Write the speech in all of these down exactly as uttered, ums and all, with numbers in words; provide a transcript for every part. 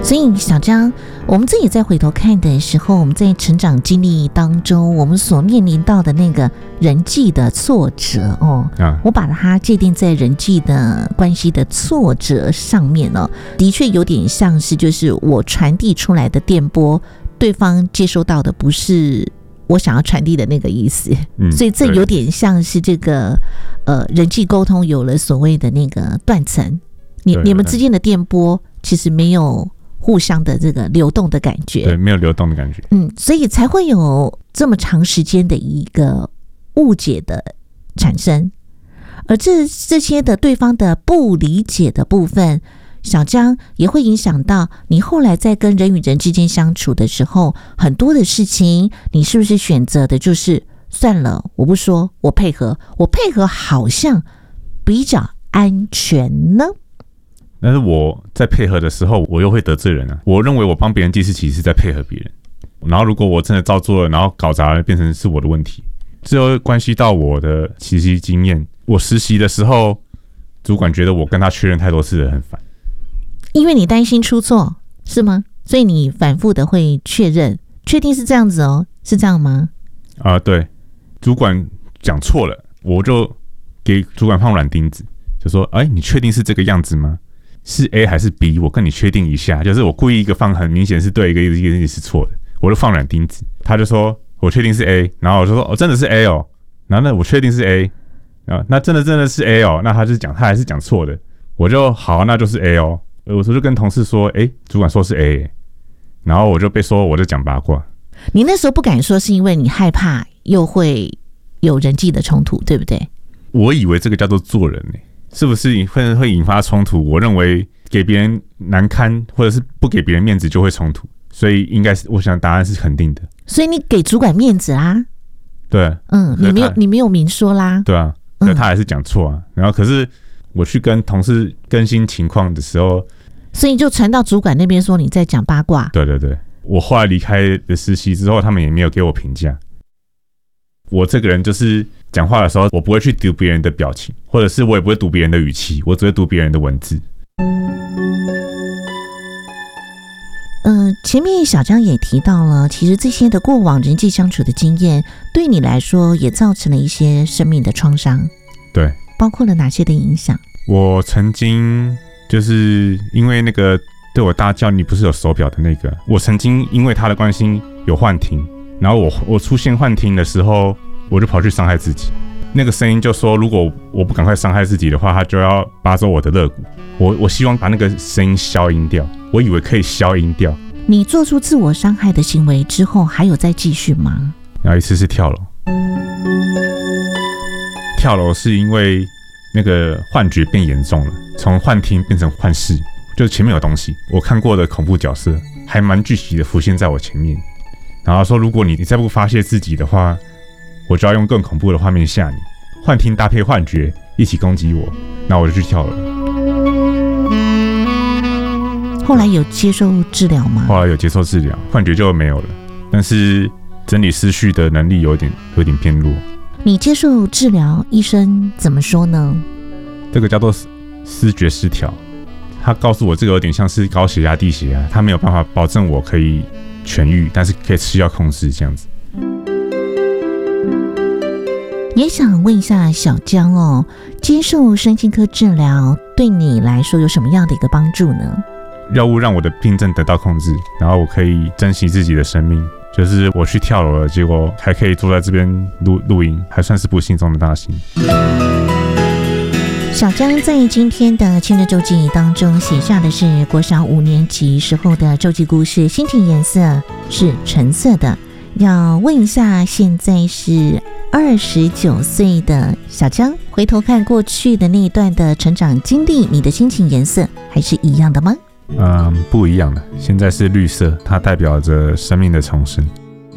所以小张，我们自己在回头看的时候，我们在成长经历当中，我们所面临到的那个人际的挫折哦，啊、我把它界定在人际的关系的挫折上面哦，的确有点像是就是我传递出来的电波，对方接收到的不是我想要传递的那个意思，嗯、所以这有点像是这个呃人际沟通有了所谓的那个断层，你你们之间的电波其实没有互相的这个流动的感觉， 对，没有流动的感觉， 嗯，所以才会有这么长时间的一个误解的产生，而这这些的对方的不理解的部分，小江也会影响到你后来在跟人与人之间相处的时候，很多的事情你是不是选择的就是算了，我不说，我配合，我配合好像比较安全呢？ 但是我在配合的时候，我又会得罪人啊！我认为我帮别人计时其实是在配合别人，然后如果我真的照做了，然后搞砸了，变成是我的问题，这又关系到我的实习经验。我实习的时候，主管觉得我跟他确认太多次了，很烦。 因为你担心出错是吗？所以你反复的会确认，确定是这样子哦，是这样吗？ 啊、呃，对，主管讲错了，我就给主管放软钉子，就说：“哎，你确定是这个样子吗？是 A 还是 B？ 我跟你确定一下。”就是我故意一个放很明显是对，一个一个是错的，我就放软钉子。他就说：“我确定是 A。”然后我就说：“哦，真的是 A 哦。”然后呢，我确定是 A。啊，那真的真的是 A 哦。那他就讲他还是讲错的，我就好，那就是 A 哦。我就跟同事说：“哎，主管说是 A。”然后我就被说我在讲八卦。 你那时候不敢说，是因为你害怕又会有人际的冲突，对不对？ 我以为这个叫做做人呢、欸。是不是会会引发冲突？我认为给别人难堪，或者是不给别人面子就会冲突，所以应该是我想答案是肯定的。 所以你给主管面子啦， 对， 嗯，你没有你没有明说啦， 对啊，嗯、他还是讲错啊。然后可是我去跟同事更新情况的时候， 所以就传到主管那边说你在讲八卦。 对对对，我后来离开的实习之后，他们也没有给我评价。我这个人就是讲话的时候，我不会去读别人的表情，或者是我也不会读别人的语气，我只会读别人的文字。 嗯、呃，前面小张也提到了，其实这些的过往人际相处的经验，对你来说也造成了一些生命的创伤。 对， 包括了哪些的影响？ 我曾经就是因为那个对我大叫你不是有手表的那个，我曾经因为他的关系有幻听。然后我我出现幻听的时候，我就跑去伤害自己。那个声音就说，如果我不赶快伤害自己的话，他就要拔走我的肋骨。我我希望把那个声音消音掉，我以为可以消音掉。 你做出自我伤害的行为之后，还有再继续吗？ 然后一次是跳楼，跳楼是因为那个幻觉变严重了，从幻听变成幻视，就是前面有东西，我看过的恐怖角色还蛮具体的浮现在我前面。然后说，如果你你再不发泄自己的话，我就要用更恐怖的画面吓你，幻听搭配幻觉一起攻击我，那我就去跳了。 后来有接受治疗吗？ 后来有接受治疗，幻觉就没有了，但是整理思绪的能力有点有点偏弱。 你接受治疗，医生怎么说呢？ 这个叫做思觉失调，他告诉我这个有点像是高血压、低血压，他没有办法保证我可以痊愈，但是可以吃药控制这样子。 也想问一下小江哦，接受身心科治疗对你来说有什么样的一个帮助呢？ 药物让我的病症得到控制，然后我可以珍惜自己的生命。就是我去跳楼了，结果还可以坐在这边录录音，还算是不幸中的大幸。 小江在今天的亲子周记当中写下的是国小五年级时候的周记故事，心情颜色是橙色的。要问一下，现在是二十九岁的小江，回头看过去的那一段的成长经历，你的心情颜色还是一样的吗？ 嗯，不一样的。现在是绿色，它代表着生命的重生。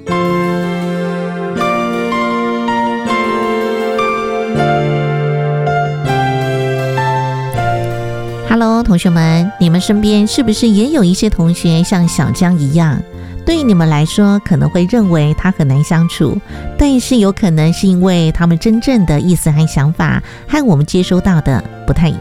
Hello， 同学们，你们身边是不是也有一些同学像小江一样，对你们来说可能会认为他很难相处，但是有可能是因为他们真正的意思和想法和我们接收到的不太一样。